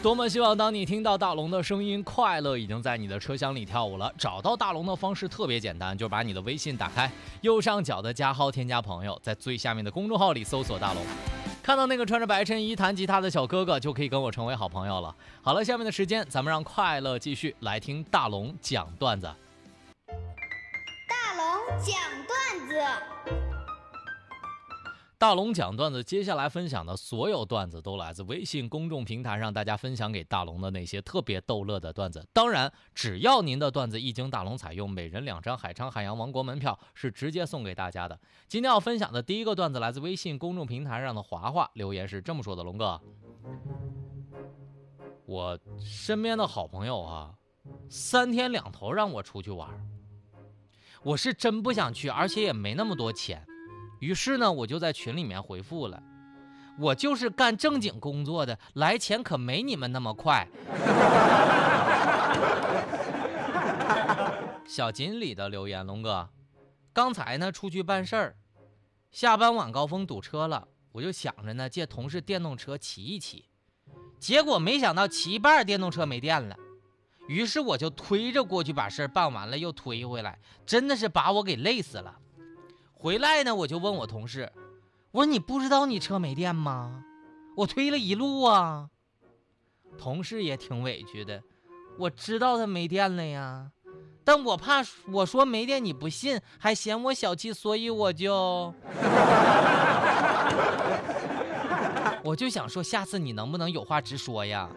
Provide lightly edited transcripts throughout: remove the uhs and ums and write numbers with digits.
多么希望当你听到大龙的声音，快乐已经在你的车厢里跳舞了。找到大龙的方式特别简单，就是把你的微信打开，右上角的加号添加朋友，在最下面的公众号里搜索大龙，看到那个穿着白衬衣弹吉他的小哥哥，就可以跟我成为好朋友了。好了，下面的时间咱们让快乐继续来听大龙讲段子。 大龙讲段子。 大龙讲段子，接下来分享的所有段子都来自微信公众平台上大家分享给大龙的那些特别逗乐的段子。当然，只要您的段子一经大龙采用，每人2张海昌海洋王国门票是直接送给大家的。今天要分享的第一个段子来自微信公众平台上的华华，留言是这么说的：龙哥，我身边的好朋友啊，3天2头让我出去玩，我是真不想去，而且也没那么多钱。于是呢，我就在群里面回复了，我就是干正经工作的，来钱可没你们那么快。小锦鲤的留言：龙哥，刚才呢出去办事儿，下班晚高峰堵车了，我就想着呢借同事电动车骑一骑，结果没想到骑一半电动车没电了，于是我就推着过去把事儿办完了又推回来，真的是把我给累死了。回来呢，我就问我同事，我说你不知道你车没电吗？我推了一路啊。同事也挺委屈的，我知道他没电了呀，但我怕我说没电你不信，还嫌我小气，所以我就想说，下次你能不能有话直说呀？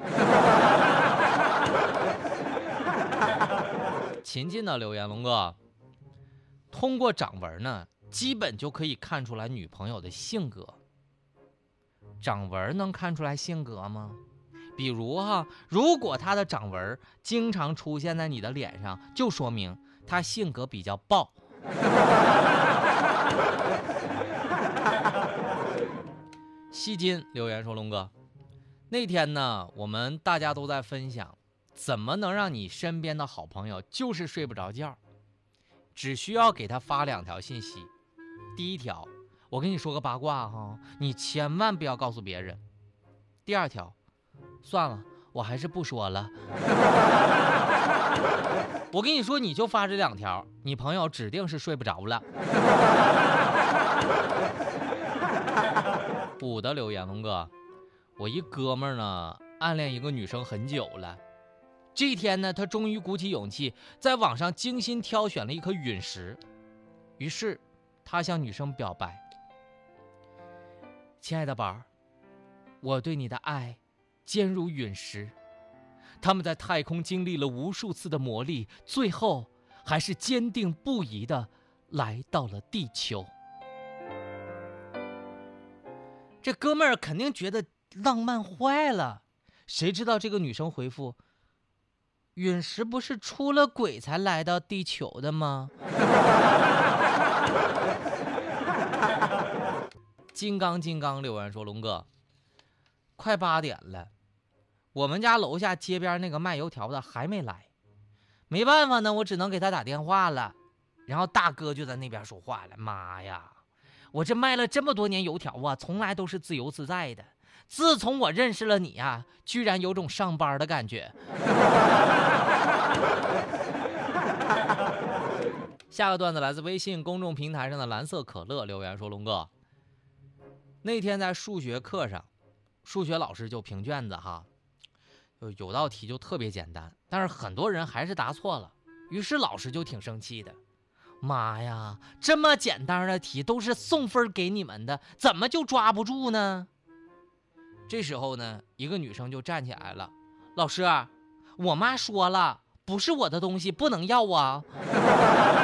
秦晋的留言：龙哥，通过掌纹呢，基本就可以看出来女朋友的性格。掌纹能看出来性格吗？比如如果她的掌纹经常出现在你的脸上，就说明她性格比较暴。西金留言说，龙哥，那天呢，我们大家都在分享怎么能让你身边的好朋友就是睡不着觉，只需要给他发2条信息。第一条，我跟你说个八卦你千万不要告诉别人。第2条，算了，我还是不说了。我跟你说，你就发这2条，你朋友指定是睡不着了。5的留言：龙哥，我一哥们儿呢暗恋一个女生很久了，这天呢他终于鼓起勇气在网上精心挑选了一颗陨石，于是他向女生表白，亲爱的宝儿，我对你的爱坚如陨石。他们在太空经历了无数次的磨砺，最后还是坚定不移地来到了地球。这哥们儿肯定觉得浪漫坏了，谁知道这个女生回复，陨石不是出了轨才来到地球的吗？金刚留言说，龙哥，快8点了，我们家楼下街边那个卖油条的还没来，没办法呢，我只能给他打电话了。然后大哥就在那边说话了，妈呀，我这卖了这么多年油条啊，从来都是自由自在的，自从我认识了你啊，居然有种上班的感觉。下个段子来自微信公众平台上的蓝色可乐留言说，龙哥，那天在数学课上，数学老师就评卷子有道题就特别简单，但是很多人还是答错了，于是老师就挺生气的，妈呀，这么简单的题都是送分给你们的，怎么就抓不住呢？这时候呢，一个女生就站起来了，老师，我妈说了，不是我的东西不能要啊。